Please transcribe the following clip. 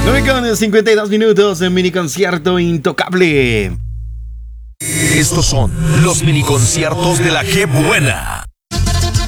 Con 52 minutos de mini concierto intocable. Estos son los mini conciertos de la G Buena.